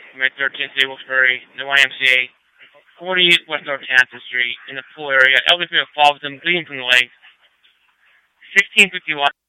Med 13th State Wilkes-Barre, the YMCA, 40 West Northampton Street, in the pool area. Elderfield falls him, bleeding from the legs. 1651.